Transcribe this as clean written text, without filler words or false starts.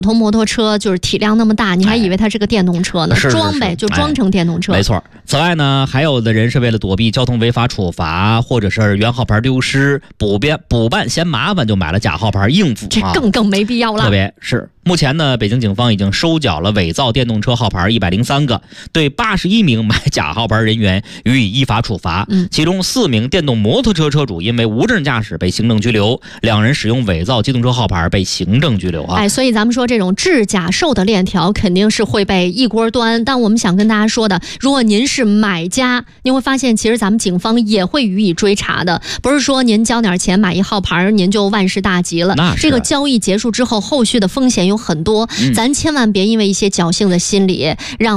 普通摩托车就是体量那么大，你还以为它是个电动车呢？装呗，就装成电动车。 没错。此外呢，还有的人是为了躲避交通违法处罚，或者是原号牌丢失、补办嫌麻烦，就买了假号牌应付。 这更没必要了。 特别是目前呢，北京警方已经收缴了伪造电动车号牌103个，对81名买假号牌人员予以依法处罚。其中4名电动摩托车车主因为无证驾驶被行政拘留，2人使用伪造机动车号牌被行政拘留啊。 所以咱们说这种制假售的链条肯定是会被一锅端。但我们想跟大家说的，如果您是买家，您会发现其实咱们警方也会予以追查的，不是说您交点钱买一号牌您就万事大吉了。这个交易结束之后，后续的风险有很多，咱千万别因为一些侥幸的心理让